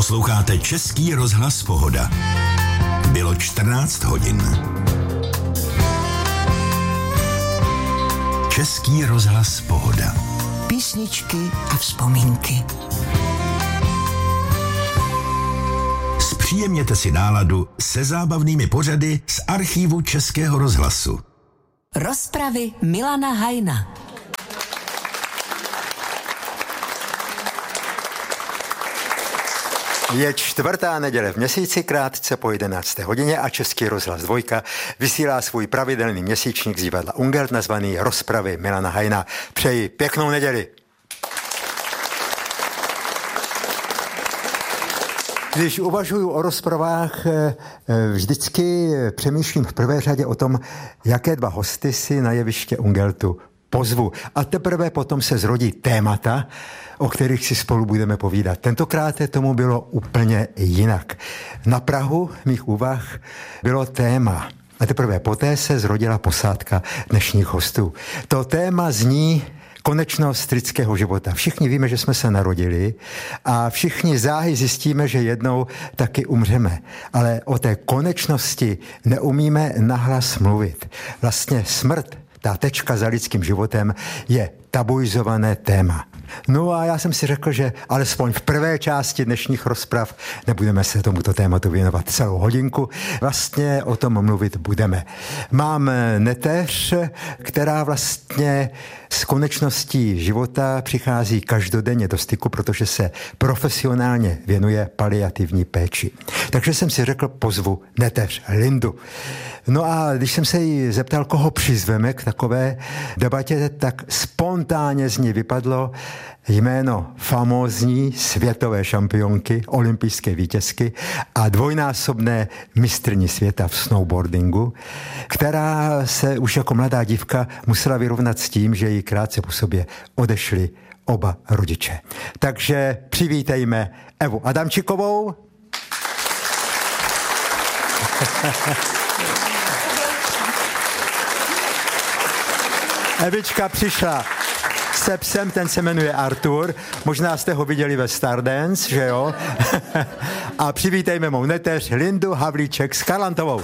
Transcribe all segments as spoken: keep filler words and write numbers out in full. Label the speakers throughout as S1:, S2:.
S1: Posloucháte Český rozhlas Pohoda. Bylo čtrnáct hodin. Český rozhlas Pohoda.
S2: Písničky a vzpomínky.
S1: Zpříjemněte si náladu se zábavnými pořady z archívu Českého rozhlasu.
S2: Rozpravy Milana Hajna.
S3: Je čtvrtá neděle v měsíci, krátce po jedenácté hodině a Český rozhlas Dvojka vysílá svůj pravidelný měsíčník z divadla Ungelt nazvaný Rozpravy Milana Hajna. Přeji pěknou neděli. Když uvažuju o rozpravách, vždycky přemýšlím v prvé řadě o tom, jaké dva hosty si na jeviště Ungeltu pozvu. A teprve potom se zrodí témata, o kterých si spolu budeme povídat. Tentokrát tomu bylo úplně jinak. Na prahu mých úvah bylo téma. A teprve poté se zrodila posádka dnešních hostů. To téma zní konečnost lidského života. Všichni víme, že jsme se narodili a všichni záhy zjistíme, že jednou taky umřeme. Ale o té konečnosti neumíme nahlas mluvit. Vlastně smrt, ta tečka za lidským životem, je tabuizované téma. No a já jsem si řekl, že alespoň v prvé části dnešních rozprav nebudeme se tomuto tématu věnovat celou hodinku. Vlastně o tom mluvit budeme. Mám neteř, která vlastně s konečností života přichází každodenně do styku, protože se profesionálně věnuje paliativní péči. Takže jsem si řekl, pozvu neteř Lindu. No a když jsem se jí zeptal, koho přizveme k takové debatě, tak spontánně z ní vypadlo jméno famózní světové šampionky, olympijské vítězky a dvojnásobné mistryni světa v snowboardingu, která se už jako mladá dívka musela vyrovnat s tím, že jí krátce po sobě odešli oba rodiče. Takže přivítejme Evu Adamčikovou. Evička přišla se psem, ten se jmenuje Artur, možná jste ho viděli ve Stardance, že jo? A přivítejme mou neteř Lindu Havlíček s Karlantovou.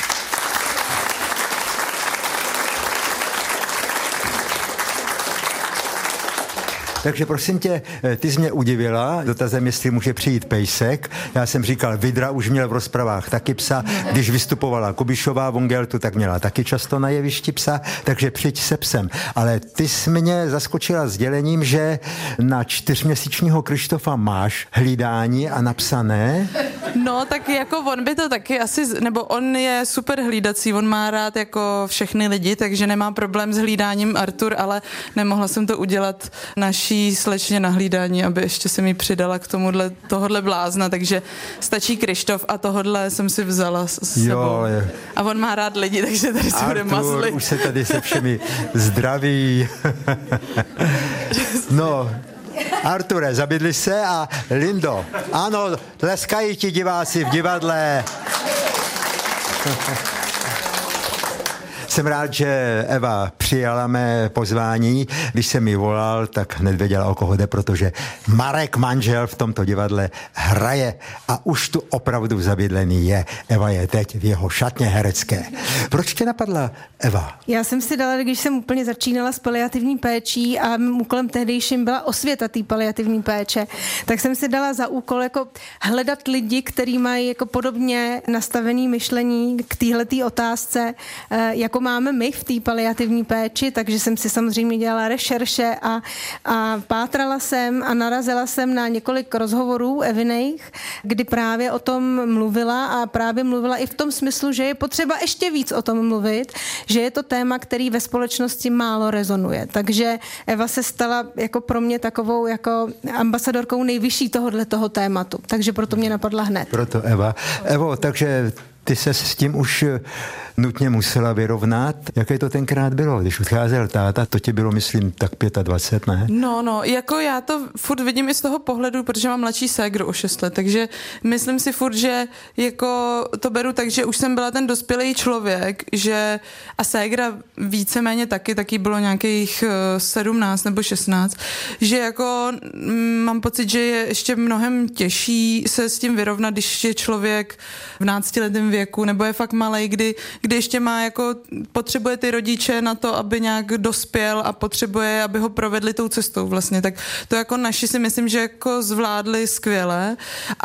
S3: Takže prosím tě, ty jsi mě udivila dotazem, jestli může přijít pejsek. Já jsem říkal, Vidra už měl v rozpravách taky psa. Když vystupovala Kubišová v Ungeltu, tak měla taky často na jevišti psa, takže přijď se psem. Ale ty jsi mě zaskočila sdělením, že na čtyřměsíčního Krištofa máš hlídání a napsané.
S4: No, tak jako on by to taky asi, nebo on je super hlídací, on má rád jako všechny lidi, takže nemá problém s hlídáním Artur, ale nemohla jsem to udělat naší slečně na hlídání, aby ještě se mi přidala k tomuhle, tohodle blázna, takže stačí Krištof a tohodle jsem si vzala s sebou. Jo, je. A on má rád lidi, takže tady se bude mazlit.
S3: Už se tady se všemi zdraví. No, Arture, zabydli se a Lindo. Ano, tleskají ti diváci v divadle. Jsem rád, že Eva přijala mé pozvání. Když jsem mi volal, tak hned věděla, o koho jde, protože Marek manžel v tomto divadle hraje a už tu opravdu zabydlený je. Eva je teď v jeho šatně herecké. Proč tě napadla Eva?
S5: Já jsem si dala, když jsem úplně začínala s paliativní péčí a mým úkolem tehdejším byla osvěta té paliativní péče, tak jsem si dala za úkol jako hledat lidi, kteří mají jako podobně nastavený myšlení k téhletý otázce, jako máme my v té paliativní péči, takže jsem si samozřejmě dělala rešerše a, a pátrala jsem a narazila jsem na několik rozhovorů Eviných, kdy právě o tom mluvila a právě mluvila i v tom smyslu, že je potřeba ještě víc o tom mluvit, že je to téma, který ve společnosti málo rezonuje. Takže Eva se stala jako pro mě takovou jako ambasadorkou nejvyšší tohohle toho tématu. Takže proto mě napadla hned.
S3: Proto Eva. Evo, takže Ty se s tím už nutně musela vyrovnat. Jaké to tenkrát bylo, když odcházel táta, to ti bylo, myslím, tak dvacet pět, ne?
S4: No, no, jako já to furt vidím i z toho pohledu, protože mám mladší ségru o šest let, takže myslím si furt, že jako to beru tak, že už jsem byla ten dospělý člověk, že a ségra víceméně taky, taky bylo nějakých sedmnáct nebo šestnáct, že jako mám pocit, že je ještě mnohem těžší se s tím vyrovnat, když je člověk v náctiletém věku, nebo je fakt malej, kdy, kdy ještě má jako, potřebuje ty rodiče na to, aby nějak dospěl a potřebuje, aby ho provedli tou cestou vlastně, tak to jako naši si myslím, že jako zvládli skvěle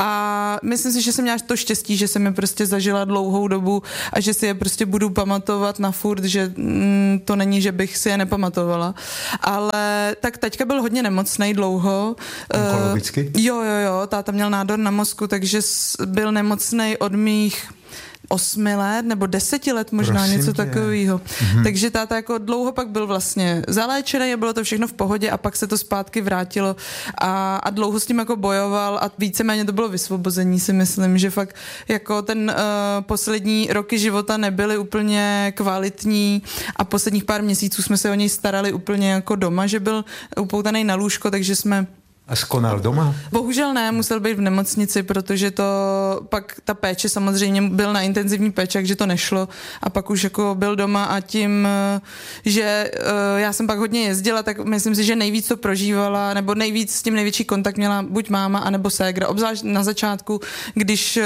S4: a myslím si, že jsem měla to štěstí, že jsem je prostě zažila dlouhou dobu a že si je prostě budu pamatovat na furt, že mm, to není, že bych si je nepamatovala, ale tak taťka byl hodně nemocnej dlouho.
S3: Onkologicky?
S4: Uh, jo, jo, jo, táta měl nádor na mozku, takže byl nemocnej od mých osmi let nebo deseti let možná,
S3: Prosím
S4: něco
S3: tě.
S4: takového.
S3: Mm-hmm.
S4: Takže táta jako dlouho pak byl vlastně zaléčený a bylo to všechno v pohodě a pak se to zpátky vrátilo a, a dlouho s tím jako bojoval a víceméně to bylo vysvobození, si myslím, že fakt jako ten uh, poslední roky života nebyly úplně kvalitní a posledních pár měsíců jsme se o něj starali úplně jako doma, že byl upoutaný na lůžko, takže jsme
S3: A skonal doma?
S4: Bohužel ne, musel být v nemocnici, protože to pak ta péče samozřejmě byl na intenzivní péči, takže to nešlo a pak už jako byl doma a tím, že já jsem pak hodně jezdila, tak myslím si, že nejvíc to prožívala, nebo nejvíc s tím největší kontakt měla buď máma, anebo ségra. Obzvlášť na začátku, když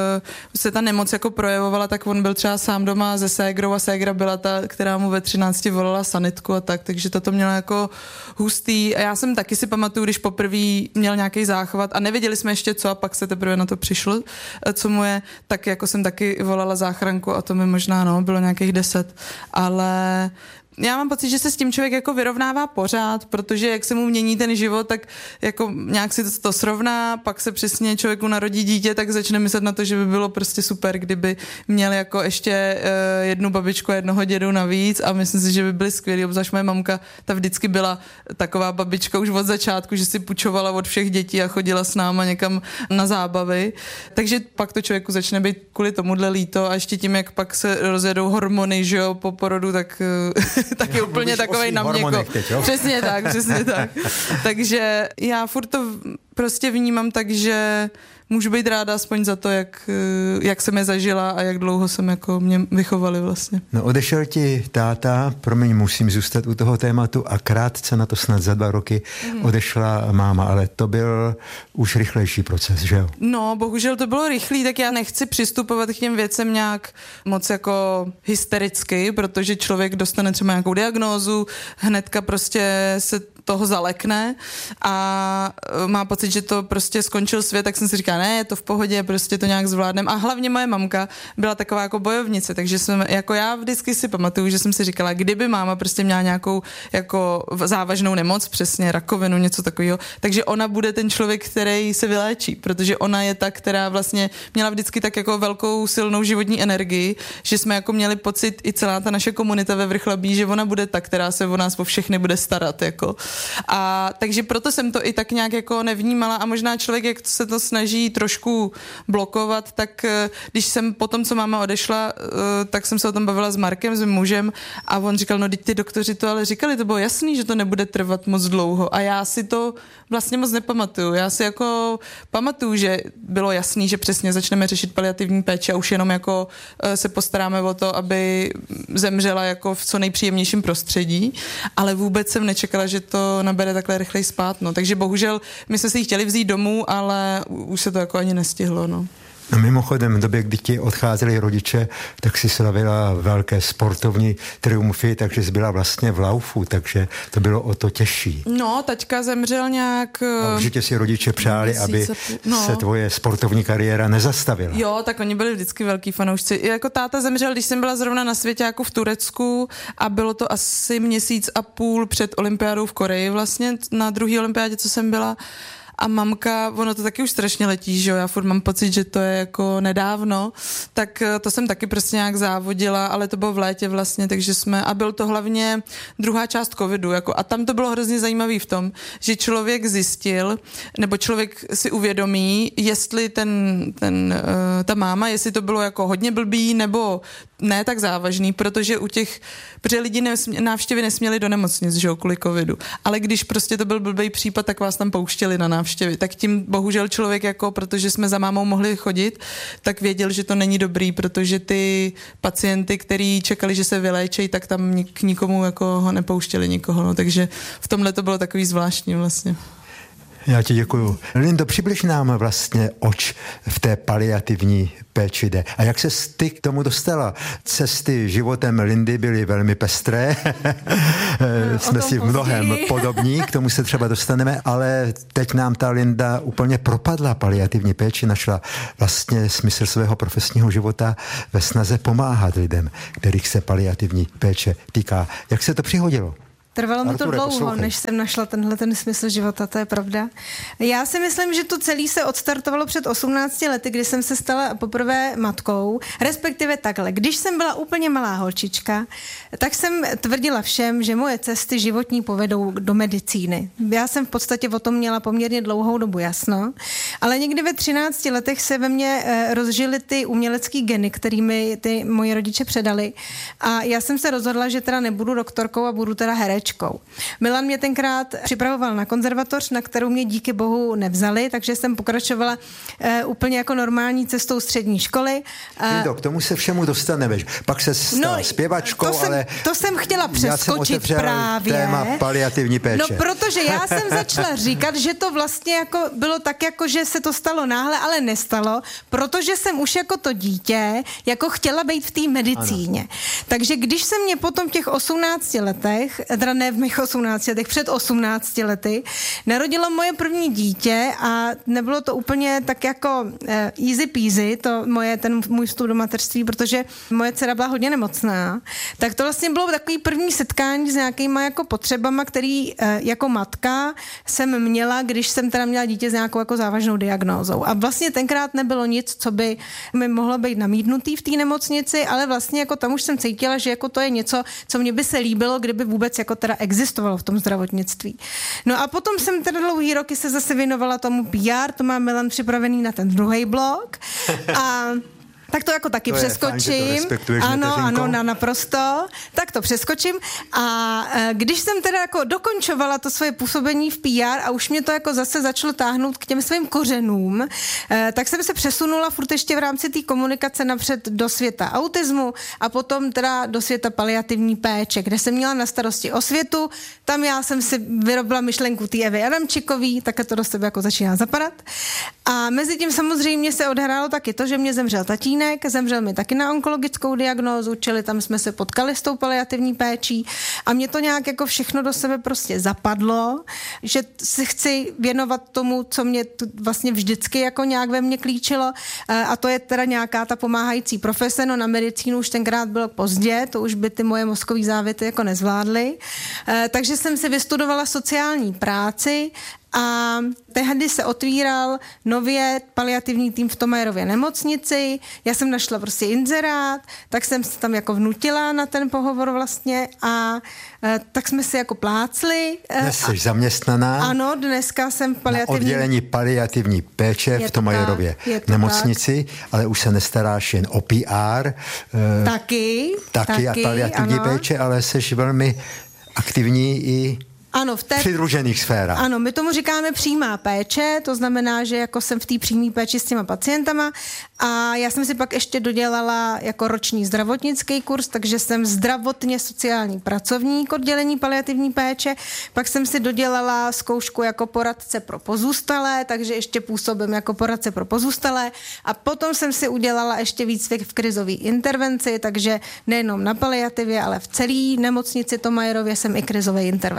S4: se ta nemoc jako projevovala, tak on byl třeba sám doma se ségrou a ségra byla ta, která mu ve třinácti volala sanitku a tak, takže to měla jako hustý. A já jsem taky si pamatuju, když poprvé měl nějaký záchvat a nevěděli jsme ještě co a pak se teprve na to přišlo, co mu je, tak jako jsem taky volala záchranku a to mi možná, no, bylo nějakých deset, ale já mám pocit, že se s tím člověk jako vyrovnává pořád, protože jak se mu mění ten život, tak jako nějak si to, to srovná, pak se přesně člověku narodí dítě, tak začne myslet na to, že by bylo prostě super, kdyby měl jako ještě uh, jednu babičku a jednoho dědu navíc a myslím si, že by byly skvělý, obzvlášť moje mamka, ta vždycky byla taková babička už od začátku, že si půjčovala od všech dětí a chodila s náma někam na zábavy, takže pak to člověku začne být kvůli tomuhle líto a ještě tím, jak pak se rozjedou hormony, že jo, po porodu, tak tak je úplně takovej na měko. Přesně tak, přesně tak. Takže já furt to prostě vnímám tak, že můžu být ráda aspoň za to, jak, jak jsem je zažila a jak dlouho jsem jako mě vychovali vlastně.
S3: No odešel ti táta, promiň, musím zůstat u toho tématu a krátce na to snad za dva roky mm. odešla máma, ale to byl už rychlejší proces, že jo?
S4: No, bohužel to bylo rychlý, tak já nechci přistupovat k těm věcem nějak moc jako hystericky, protože člověk dostane třeba nějakou diagnózu, hnedka prostě se toho zalekne a má pocit, že to prostě skončil svět, tak jsem si říkala, ne, je to v pohodě, prostě to nějak zvládnem. A hlavně moje mamka byla taková jako bojovnice, takže jsem, jako já vždycky si pamatuju, že jsem si říkala, kdyby máma prostě měla nějakou jako závažnou nemoc, přesně rakovinu, něco takového, takže ona bude ten člověk, který se vyléčí, protože ona je ta, která vlastně měla vždycky tak jako velkou silnou životní energii, že jsme jako měli pocit i celá ta naše komunita ve Vrchlabí, že ona bude ta, která se o nás o všechny bude starat, jako. A takže proto jsem to i tak nějak jako nevnímala a možná člověk, jak se to snaží trošku blokovat, tak když jsem potom, co máma odešla, tak jsem se o tom bavila s Markem, s mým mužem a on říkal, no teď ty doktoři to ale říkali, to bylo jasný, že to nebude trvat moc dlouho a já si to vlastně moc nepamatuju. Já si jako pamatuju, že bylo jasný, že přesně začneme řešit paliativní péči a už jenom jako se postaráme o to, aby zemřela jako v co nejpříjemnějším prostředí, ale vůbec jsem nečekala, že to nabere takhle rychleji spát, no. Takže bohužel my jsme si ji chtěli vzít domů, ale už se to jako ani nestihlo, no.
S3: No mimochodem, v době, kdy ti odcházeli rodiče, tak si slavila velké sportovní triumfy, takže jsi byla vlastně v laufu, takže to bylo o to těžší.
S4: No, taťka zemřel nějak...
S3: A určitě si rodiče přáli, aby no. se tvoje sportovní kariéra nezastavila.
S4: Jo, tak oni byli vždycky velký fanoušci. Jako táta zemřel, když jsem byla zrovna na světě jako v Turecku a bylo to asi měsíc a půl před olympiádou v Koreji vlastně, na druhé olympiádě, co jsem byla. a mamka, ono to taky už strašně letí, že jo, já furt mám pocit, že to je jako nedávno, tak to jsem taky prostě nějak závodila, ale to bylo v létě vlastně, takže jsme, a byl to hlavně druhá část covidu, jako, a tam to bylo hrozně zajímavý v tom, že člověk zjistil, nebo člověk si uvědomí, jestli ten, ten, uh, ta máma, jestli to bylo jako hodně blbý, nebo ne tak závažný, protože u těch, protože lidi nesmě, návštěvy nesměli do nemocnic, že jo, kvůli covidu. Ale když prostě to byl blbý případ, tak vás tam pouštěli na návštěvy. Tak tím bohužel člověk jako, protože jsme za mámou mohli chodit, tak věděl, že to není dobrý, protože ty pacienty, který čekali, že se vyléčejí, tak tam k nikomu jako ho nepouštěli nikoho. No. Takže v tomhle to bylo takový zvláštní vlastně.
S3: Já ti děkuju. Lindo, přibliž nám vlastně, oč v té paliativní péči jde. A jak se ty k tomu dostala? Cesty životem Lindy byly velmi pestré. No, jsme si v mnohem podobní, k tomu se třeba dostaneme, ale teď nám ta Linda úplně propadla paliativní péči, našla vlastně smysl svého profesního života ve snaze pomáhat lidem, kterých se paliativní péče týká. Jak se to přihodilo?
S5: Trvalo mi to Arture, dlouho, poslouchej. Než jsem našla tenhle ten smysl života, to je pravda. Já si myslím, že to celé se odstartovalo před osmnácti lety, kdy jsem se stala poprvé matkou, respektive takhle. Když jsem byla úplně malá holčička, tak jsem tvrdila všem, že moje cesty životní povedou do medicíny. Já jsem v podstatě o tom měla poměrně dlouhou dobu jasno, ale někdy ve třinácti letech se ve mně rozžily ty umělecký geny, kterými ty moji rodiče předali, a já jsem se rozhodla, že teda nebudu doktorkou a budu teda herečkou. Milan mě tenkrát připravoval na konzervatoř, na kterou mě díky bohu nevzali, takže jsem pokračovala uh, úplně jako normální cestou střední školy. Uh,
S3: Lindo, k tomu se všemu dostaneme. Pak se stala no, zpěvačkou,
S5: to jsem,
S3: ale...
S5: To jsem chtěla přeskočit
S3: já jsem
S5: právě.
S3: Téma paliativní péče.
S5: No, protože já jsem začala říkat, že to vlastně jako bylo tak, jako že se to stalo náhle, ale nestalo, protože jsem už jako to dítě jako chtěla být v té medicíně. Ano. Takže když se mě potom v těch osmnácti letech, teda ne v mých osmnácti letech, před osmnácti lety, narodilo moje první dítě a nebylo to úplně tak jako eh, easy peasy, to moje, ten můj vstup do mateřství, protože moje dcera byla hodně nemocná, tak to vlastně bylo takový první setkání s nějakýma jako potřebama, který eh, jako matka jsem měla, když jsem teda měla dítě s nějakou jako závažnou diagnózou. A vlastně tenkrát nebylo nic, co by mi mohlo být namítnutý v té nemocnici, ale vlastně jako tam už jsem cítila, že jako to je něco, co mě by se líbilo, kdyby vůbec jako teda existovalo v tom zdravotnictví. No a potom jsem teda dlouhý roky se zase věnovala tomu P R, to má Milan připravený na ten druhý blok. A tak to jako taky to přeskočím.
S3: Fajn,
S5: ano, ano, na, naprosto. Tak to přeskočím. A e, když jsem teda jako dokončovala to svoje působení v P R a už mě to jako zase začalo táhnout k těm svým kořenům, e, tak jsem se přesunula furt ještě v rámci té komunikace napřed do světa autismu a potom teda do světa paliativní péče, kde jsem měla na starosti osvětu. Tam já jsem si vyrobila myšlenku té Evy Adamčikový, tak to do sebe jako začíná zapadat. A mezi tím samozřejmě se odhrálo taky to, že mě zemřel tatínek, zemřel mi taky na onkologickou diagnózu, čili tam jsme se potkali s tou paliativní péčí a mě to nějak jako všechno do sebe prostě zapadlo, že si chci věnovat tomu, co mě vlastně vždycky jako nějak ve mně klíčilo, a to je teda nějaká ta pomáhající profese. No na medicínu už tenkrát bylo pozdě, to už by ty moje mozkové závity jako nezvládly. Takže jsem si vystudovala sociální práci a tehdy se otvíral nově paliativní tým v Tomajerově nemocnici. Já jsem našla prostě inzerát, tak jsem se tam jako vnutila na ten pohovor vlastně a e, tak jsme si jako plácli.
S3: Dnes jsi zaměstnaná.
S5: Ano, dneska jsem v paliativní...
S3: Na oddělení paliativní péče je v Tomajerově nemocnici, tak. Ale už se nestaráš jen o P R. E,
S5: taky.
S3: Taky, taky a paliativní ano. péče, ale jsi velmi aktivní i
S5: ano, v té
S3: přidružených sférách.
S5: Ano, my tomu říkáme přímá péče, to znamená, že jako jsem v té přímé péči s těma pacientama a já jsem si pak ještě dodělala jako roční zdravotnický kurz, takže jsem zdravotně sociální pracovník oddělení paliativní péče, pak jsem si dodělala zkoušku jako poradce pro pozůstalé, takže ještě působím jako poradce pro pozůstalé a potom jsem si udělala ještě výcvik v krizové intervenci, takže nejenom na paliativě, ale v celé nemocnici Tomajerově jsem i krizový intervent.
S3: Tak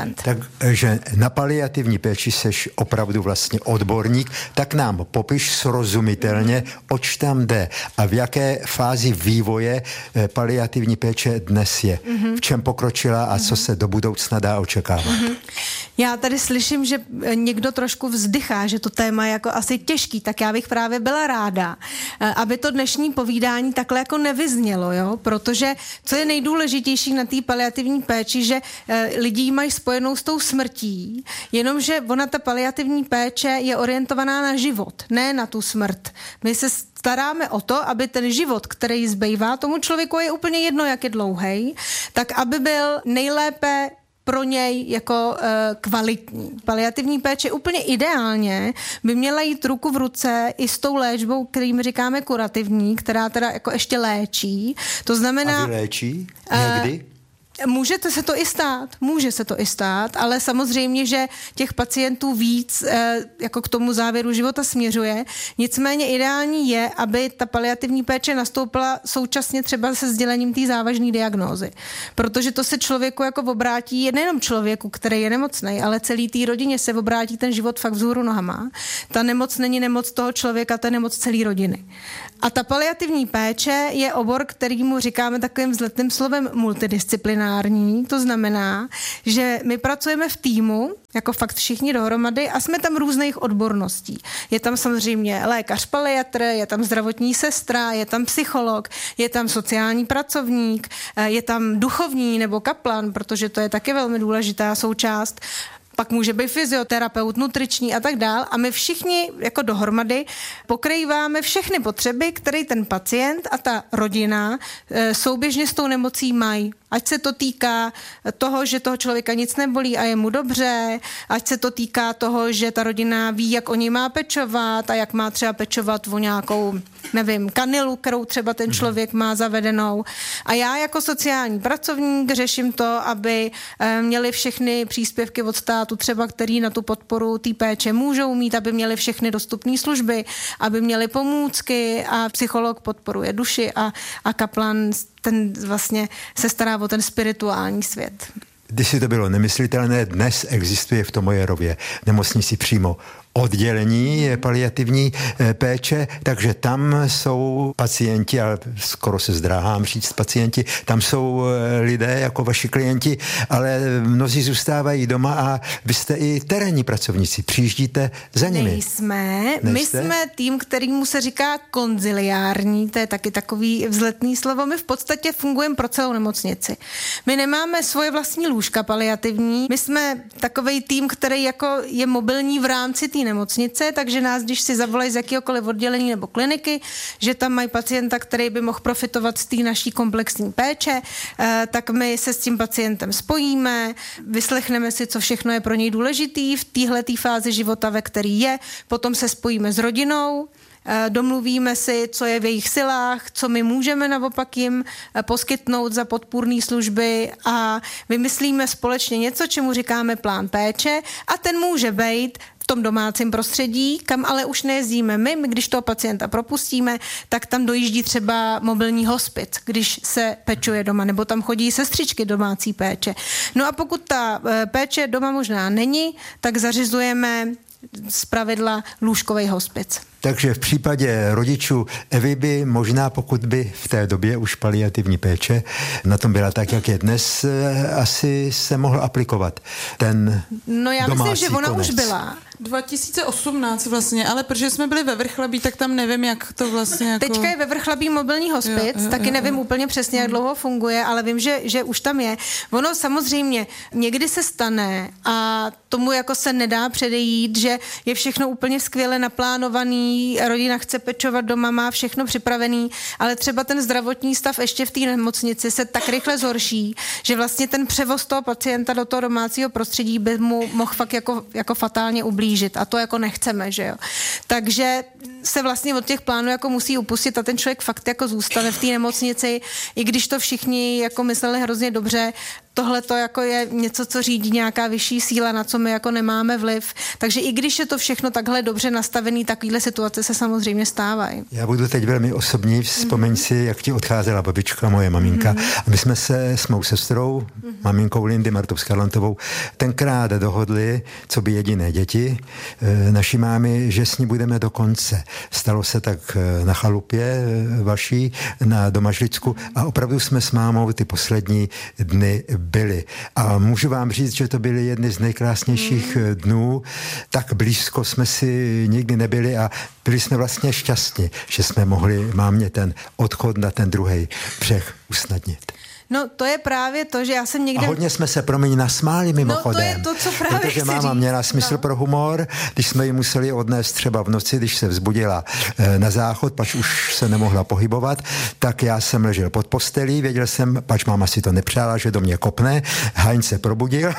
S3: že na paliativní péči seš opravdu vlastně odborník, tak nám popiš srozumitelně, oč tam jde a v jaké fázi vývoje paliativní péče dnes je. Mm-hmm. V čem pokročila a co se do budoucna dá očekávat. Mm-hmm.
S5: Já tady slyším, že někdo trošku vzdychá, že to téma je jako asi těžký, tak já bych právě byla ráda, aby to dnešní povídání takhle jako nevyznělo, jo? Protože co je nejdůležitější na té paliativní péči, že lidi mají spojenou s tou smrtí, jenomže ona ta paliativní péče je orientovaná na život, ne na tu smrt. My se staráme o to, aby ten život, který zbývá, tomu člověku je úplně jedno, jak je dlouhej, tak aby byl nejlépe pro něj jako uh, kvalitní. Paliativní péče úplně ideálně by měla jít ruku v ruce i s tou léčbou, kterým říkáme kurativní, která teda jako ještě léčí. To znamená...
S3: A vyléčí? Někdy? Uh,
S5: Můžete se to i stát, může se to i stát, ale samozřejmě, že těch pacientů víc e, jako k tomu závěru života směřuje. Nicméně ideální je, aby ta paliativní péče nastoupila současně třeba se sdělením té závažné diagnózy. Protože to se člověku jako obrátí, nejenom člověku, který je nemocnej, ale celý té rodině se obrátí ten život fakt vzhůru nohama. Ta nemoc není nemoc toho člověka, ta je nemoc celé rodiny. A ta paliativní péče je obor, kterýmu říkáme takovým vzletným slovem multidisciplinární. To znamená, že my pracujeme v týmu, jako fakt všichni dohromady a jsme tam různých odborností. Je tam samozřejmě lékař paliatr, je tam zdravotní sestra, je tam psycholog, je tam sociální pracovník, je tam duchovní nebo kaplan, protože to je taky velmi důležitá součást. Pak může být fyzioterapeut, nutriční a tak dál. A my všichni jako dohromady pokrýváme všechny potřeby, které ten pacient a ta rodina e, souběžně s tou nemocí mají. Ať se to týká toho, že toho člověka nic nebolí a je mu dobře, ať se to týká toho, že ta rodina ví, jak o něj má pečovat a jak má třeba pečovat o nějakou, nevím, kanilu, kterou třeba ten člověk má zavedenou. A já jako sociální pracovník řeším to, aby měli všechny příspěvky od státu, třeba který na tu podporu té péče můžou mít, aby měli všechny dostupné služby, aby měli pomůcky a psycholog podporuje duši a, a kaplan ten vlastně se stará o ten spirituální svět.
S3: Když si to bylo nemyslitelné, dnes existuje v Tomojerově nemocnici přímo oddělení paliativní péče, takže tam jsou pacienti, ale skoro se zdráhám říct pacienti, tam jsou lidé jako vaši klienti, ale mnozí zůstávají doma a vy jste i terénní pracovníci, přijíždíte za nimi.
S5: Nejsme, my jsme tým, kterýmu se říká konziliární, to je taky takový vzletný slovo, my v podstatě fungujeme pro celou nemocnici. My nemáme svoje vlastní lůžka paliativní, my jsme takovej tým, který jako je mobilní v rámci té nemocnice, takže nás, když si zavolají z jakýhokoliv oddělení nebo kliniky, že tam mají pacienta, který by mohl profitovat z té naší komplexní péče, tak my se s tím pacientem spojíme, vyslechneme si, co všechno je pro něj důležitý v téhletý fázi života, ve který je, potom se spojíme s rodinou, domluvíme si, co je v jejich silách, co my můžeme naopak jim poskytnout za podpůrné služby a vymyslíme společně něco, čemu říkáme plán péče a ten může být v tom domácím prostředí, kam ale už nejezdíme my, my když toho pacienta propustíme, tak tam dojíždí třeba mobilní hospic, když se pečuje doma, nebo tam chodí sestřičky domácí péče. No a pokud ta péče doma možná není, tak zařizujeme zpravidla lůžkovej hospic.
S3: Takže v případě rodičů Evy by možná, pokud by v té době už paliativní péče na tom byla tak, jak je dnes, asi se mohl aplikovat ten
S5: No já myslím, že ona
S3: konec.
S5: Už byla.
S4: dva tisíce osmnáct vlastně, ale protože jsme byli ve Vrchlabí, tak tam nevím, jak to vlastně jako...
S5: Teďka je ve Vrchlabí mobilní hospic, jo, jo, taky jo, nevím jo. úplně přesně, jak dlouho funguje, ale vím, že, že už tam je. Ono samozřejmě někdy se stane a tomu jako se nedá předejít, že je všechno úplně skvěle naplánovaný, rodina chce pečovat doma, má všechno připravený, ale třeba ten zdravotní stav ještě v té nemocnici se tak rychle zhorší, že vlastně ten převoz toho pacienta do toho domácího prostředí by mu mohl fakt jako, jako fatálně ublížit a to jako nechceme, že jo. Takže se vlastně od těch plánů jako musí upustit a ten člověk fakt jako zůstane v té nemocnici, i když to všichni jako mysleli hrozně dobře. Tohle to jako je něco, co řídí nějaká vyšší síla, na co my jako nemáme vliv. Takže i když je to všechno takhle dobře nastavený, takovýhle situace se samozřejmě stávají.
S3: Já budu teď velmi osobní, vzpomeň mm-hmm. si, jak ti odcházela babička, moje maminka. Mm-hmm. A my jsme se s mou sestrou, mm-hmm. maminkou Lindy, Martou Skarlantovou, tenkrát dohodli, co by jediné děti, naší mámy, že s ní budeme do konce. Stalo se tak na chalupě vaší, na Domažlicku a opravdu jsme s mámou ty poslední dny byli. A můžu vám říct, že to byly jedny z nejkrásnějších mm. dnů. Tak blízko jsme si nikdy nebyli a byli jsme vlastně šťastní, že jsme mohli mámě ten odchod na ten druhý břeh usnadnit.
S5: No to je právě to, že já jsem někde...
S3: A hodně jsme se promiň nasmáli mimochodem.
S5: No to je to, co právě
S3: protože
S5: chci
S3: máma
S5: říct.
S3: měla smysl no. pro humor, když jsme ji museli odnést třeba v noci, když se vzbudila e, na záchod, pač už se nemohla pohybovat, tak já jsem ležel pod postelí, věděl jsem, pač máma si to nepřála, že do mě kopne, Haň se probudil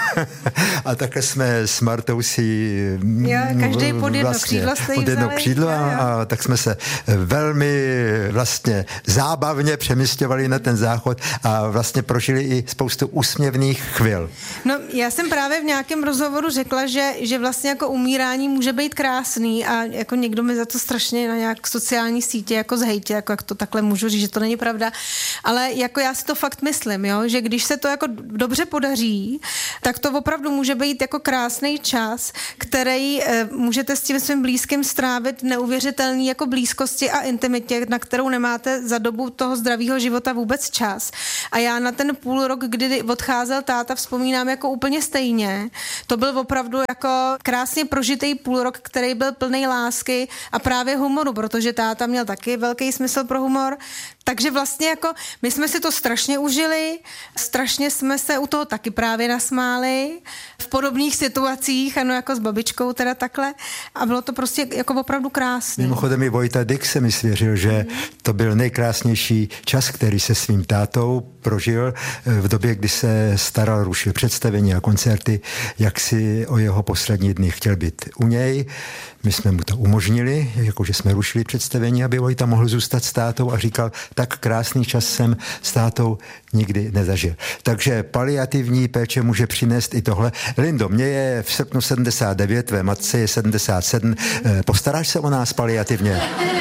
S3: a takhle jsme s Martou si...
S5: Já, každý pod jedno
S3: vlastně,
S5: křídlo jste
S3: pod jedno
S5: vzali.
S3: křídlo
S5: Já,
S3: a,
S5: já.
S3: a tak jsme se velmi vlastně zábavně přemysťovali na ten záchod a vlastně prožili i spoustu úsměvných chvil.
S5: No, já jsem právě v nějakém rozhovoru řekla, že, že vlastně jako umírání může být krásný a jako někdo mi za to strašně na nějak sociální sítě jako zhejtě, jako jak to takhle můžu říct, že to není pravda, ale jako já si to fakt myslím, jo, že když se to jako dobře podaří, tak to opravdu může být jako krásný čas, který e, můžete s tím svým blízkým strávit neuvěřitelný jako blízkosti a intimitě, na kterou nemáte za dobu toho zdravého života vůbec čas. A já na ten půl rok, kdy odcházel táta, vzpomínám jako úplně stejně. To byl opravdu jako krásně prožitý půl rok, který byl plný lásky a právě humoru, protože táta měl taky velký smysl pro humor. Takže vlastně jako my jsme si to strašně užili, strašně jsme se u toho taky právě nasmáli v podobných situacích, ano, jako s babičkou teda takhle a bylo to prostě jako opravdu krásné.
S3: Mimochodem i Vojta Dyk se mi svěřil, že to byl nejkrásnější čas, který se svým tátou prožil v době, kdy se staral, rušil představení a koncerty, jak si o jeho poslední dny chtěl být u něj. My jsme mu to umožnili, jakože jsme rušili představení, aby Vojta mohl zůstat s tátou a říkal, tak krásný čas jsem s tátou nikdy nezažil. Takže paliativní péče může přinést i tohle. Lindo, mě je v srpnu sedmdesát devět, tvé matce je sedmdesát sedm. Postaráš se o nás paliativně?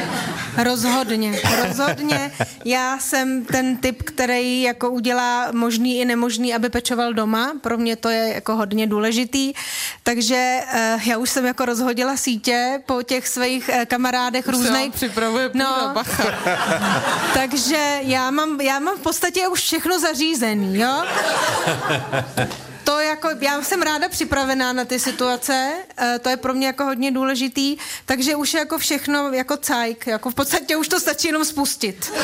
S5: Rozhodně, rozhodně. Já jsem ten typ, který jako udělá možný i nemožný, aby pečoval doma. Pro mě to je jako hodně důležitý. Takže uh, já už jsem jako rozhodila sítě po těch svých uh, kamarádech různých.
S4: Připravuje půda, no. Bacha.
S5: Takže já mám, já mám v podstatě už všechno zařízený, jo? To jako, já jsem ráda připravená na ty situace, to je pro mě jako hodně důležitý, takže už je jako všechno jako cajk, jako v podstatě už to stačí jenom spustit.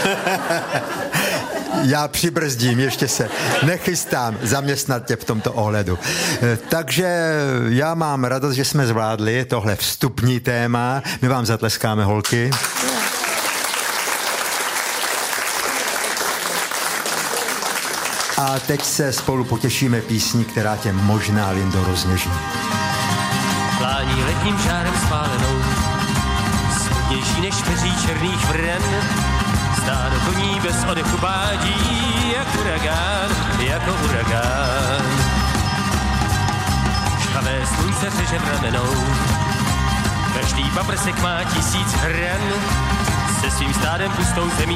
S3: Já přibrzdím, ještě se nechystám zaměstnat tě v tomto ohledu. Takže já mám radost, že jsme zvládli tohle vstupní téma. My vám zatleskáme, holky. A teď se spolu potěšíme písní, která tě možná, Lindo, rozněží.
S6: Plání letním žárem spálenou, smutnější než peří černých vren. Stádo koní bez odechu bádí, jak uragán, jako uragán. Žhavé slunce řeže ramenou, každý paprsek má tisíc hran. Se svým stádem pustou zemí